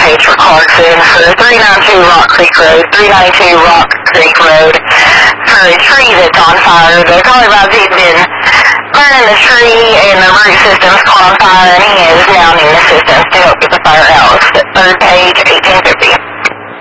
page for Clarkson for 392 Rock Creek Road, 392 Rock Creek Road for a tree that's on fire. The caller about he'd been burning the tree and the root system's caught on fire, and he is now needing assistance to help get the fire out. Third page, 1850.